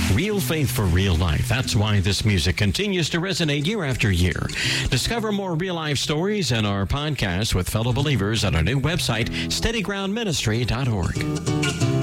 Real faith for real life. That's why this music continues to resonate year after year. Discover more real life stories and our podcast with fellow believers at our new website, steadygroundministry.org.